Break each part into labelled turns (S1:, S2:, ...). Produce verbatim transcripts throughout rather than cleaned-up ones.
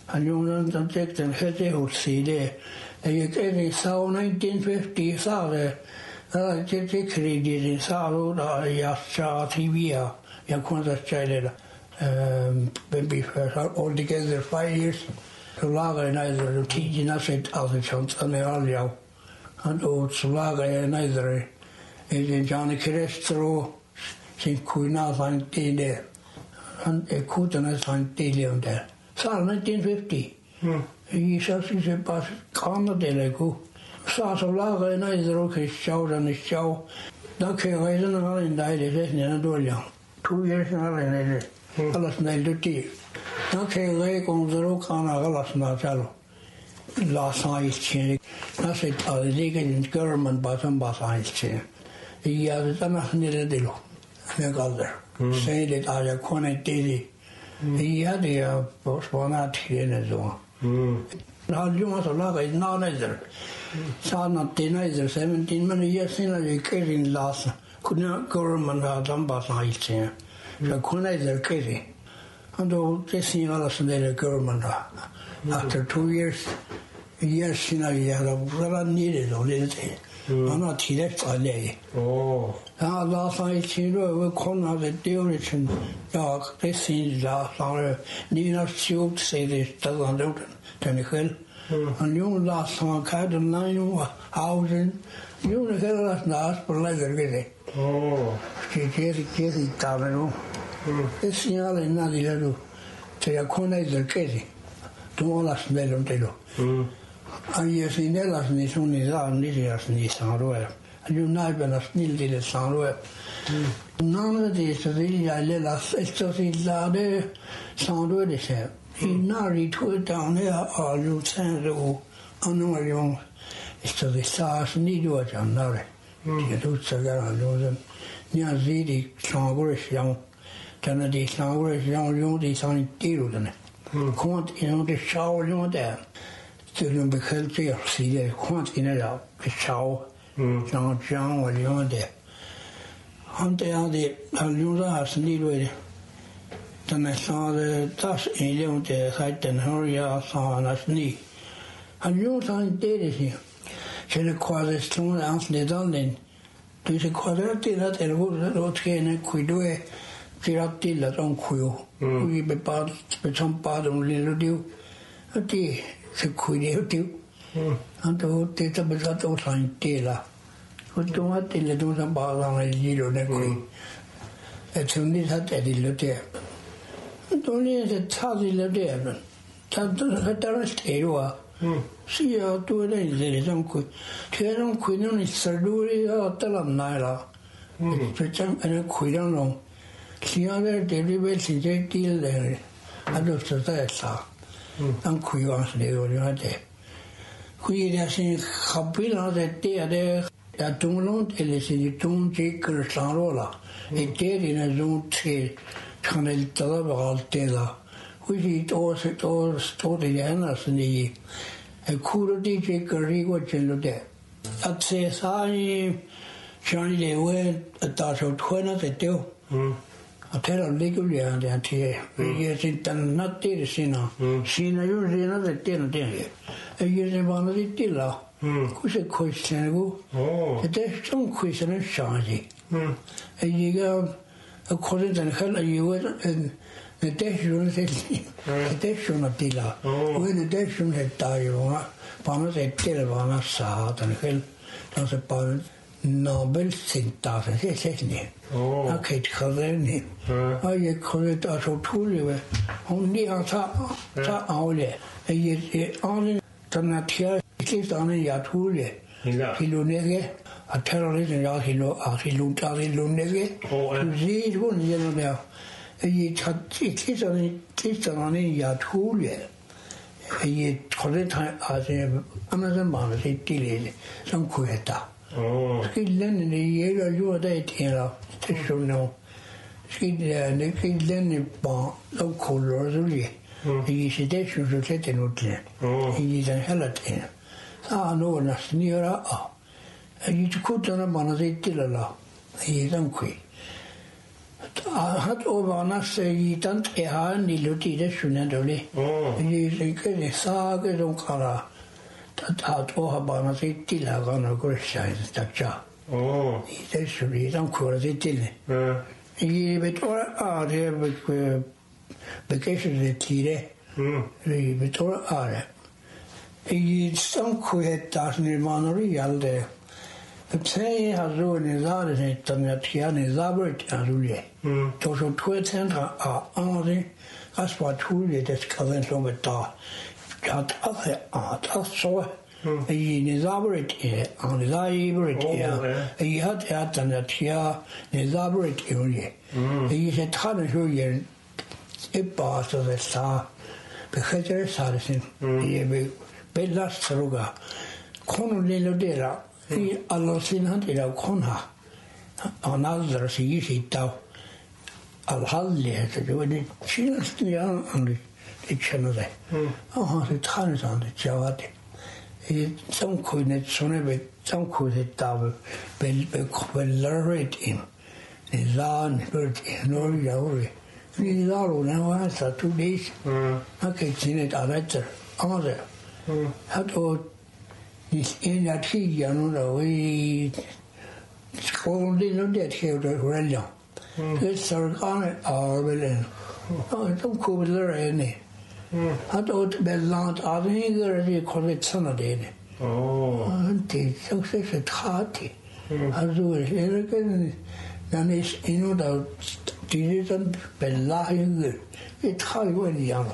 S1: En jongen dan tekst en het heel zie en je kent in zou nineteen fifty zou dat je je kreeg in zou dat ja zou via ja kon dat zeggen um maybe for all together five years so lager in either teaching us it as a chance and all jou and old so lager in either in Johnny Crestro sin kuina van tele and e kutana van tele on there so nineteen fifty he says he's a pass Canada go so so lager in either okay show and show dat kan je reisen naar in daar is niet door jou two years naar in alles naar de tijd dan kan je rijden om er ook aan alles naar zelf laat zijn dat is al die in government bottom bottom zijn ja dat is nog niet de deel met elkaar zijn dit al je kon het delen ja die was van het geen zo nou jongens al laat is nou niet er Sa na teenager seventeen many years in a carrying last couldn't government had done but I say so couldn't carry and all this in all the government after two years years in a year of needed or little I'm not left a day oh ah last night you know we corner the duration dog this is last hour Nina shoot say this doesn't do then hell and you last one kind of nine housing you the hell last last for leather with it oh che che che stavano e segnale in adilado c'è la cona del che tu la smello telo and you see nelas ni sunida ni las ni sanroe you know ben as nil di sanroe none of these really le las esto si la de sanroe de se Inari to down there all you send o anu young esto de stars ni do ja nare ti do sagara lo nya zidi sangore yang tana di sangore yang yo di sang ti lo ne kont in de show lo de to lo be khel ti si de kont in la de show yang yang o lo de han de han de lo ra ni lo de dan saw the tas in young de haiten horia saw nas ni and you san de here she the quasi stone ans de donin tu se quadrati la el lo che ne cuidoe tirati la don cuio vi be pa pe champado un lilo dio ti se cuide dio anto te ta bezato san tela automati le do san ba la il giro ne qui e tu ni sa te di lo te Donne se tadi le deben. Tanto veteran stero. Si io tu le le son qui. C'erano qui non il sarduri a talamnaila. Perciò era qui non. Si ave de live si je til adesso stessa. An qui va se io te. Qui era sin capilla de te de da tunlont e le si tun che cristalola. E te in un tre kan el talabalte da vi to se to story anas ni e kuro di che rigo cello de at se sai chani de we ta so thona de teo a tera leguli ande antie ye sin tan natte sina sina io sina de ten de e ye se vanno di tilla cos'è questo ed è un questo non change e ye according to hell you were in the detion the detion of tila when the detion had died pana se televana sa tan hell tan se pa nobel sinta se se ne a che khazeni a ye khore ta so thule we hon ni a sa sa aule e ye on tan tia ke tan ya thule kilonege a terrorism ya hilo a hilo ta hilo nege ji ru ni no ne e ye chati ti so ni ti so ni ya thule e ye khore ta a se amazon ma se ti le son kueta oh ski len ni ye lo yo de ti la ti so no ski ne ski len ni ba lo ko lo zo li e si de so so te no te e ye dan helate a no na signora a e tu kutana mana de tilala e dan qui hat overnas i tant e ha ni luti de sunendoli. Ni ke ne sage don kara. Dat hat oha bana se tilla gana gurshai takcha. Oh. I de suri dan kura se tille. I betora a de be bekeshe de tire. I betora a. I stam kuhet das ni manori yalde. Pse hazu ni zare ne tamyatia ni zabert azulye. To so tweetentra a anri aspa tulye des kalento beta. Hat alle art so. I ni zabert e an zabert e. I hat er tamyatia ni zabert ulye. I se tane hulye e ba so de sa. Bekheter sarsin. I be belas truga. Kono le lodera. I allo sin han ila konha an azra si yisi tau al halli heta jodi chilast ya an di chanade ah se thanes an di javate I sam koine sone be sam koine tau bel be kobelret in ni lan bert no yauri ni laro na wa sa tu dis ha ke chinet arater amade hato is in a tea, you know, we scolding on that here to Rella. It's our honor, our villain. Oh, don't go with her any. I don't be long, I think they call it Sunday. Oh, auntie, success at hearty. I do it here again. Then it's in the didn't be lying. It's high when young.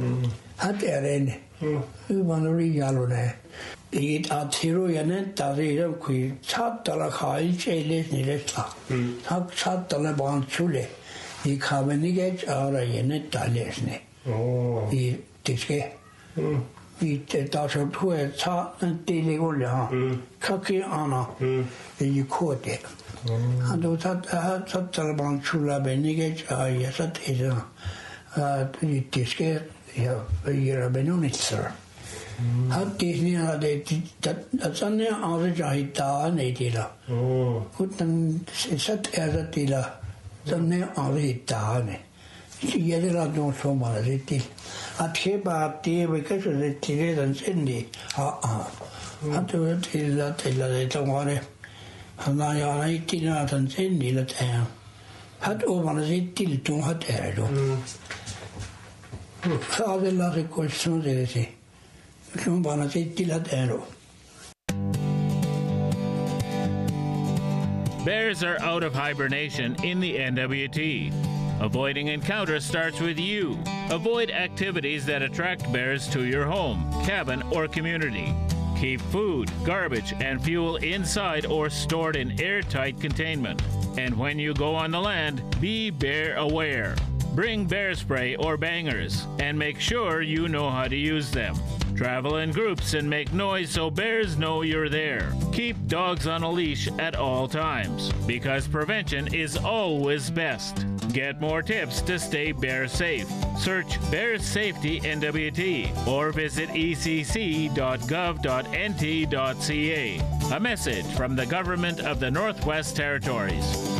S1: Had there any. You want to read yellow. It at hero yanet tariram kui chat dala khai chele nilesta. Hak chat dala ban chule. I khameni ge ara yanet talesne. Oh. I tiske. I ta so thue cha tele go la. Khaki ana. I khote. Ando chat chat dala ban chula beni ge ya sat eza. Ah tiske ya yera benunitser. Hat Disney had that's on the other Jahita Nadila. Oh, couldn't set as a tilla, the name of it dane. She yet not so much as it is. At Sheba, dear, because of the Tibet and Cindy. Ah, ah. Had to tell that they don't want it. And I are eighteen out and Cindy the town. Had over as it till two hot air. Father lost a question, they say.
S2: Bears are out of hibernation in the N W T. Avoiding encounters starts with you. Avoid activities that attract bears to your home, cabin, or community. Keep food, garbage, and fuel inside or stored in airtight containment. And when you go on the land, be bear aware. Bring bear spray or bangers, and make sure you know how to use them. Travel in groups and make noise so bears know you're there. Keep dogs on a leash at all times, because prevention is always best. Get more tips to stay bear safe. Search Bear Safety N W T or visit e c c dot gov dot n t dot c a. A message from the Government of the Northwest Territories.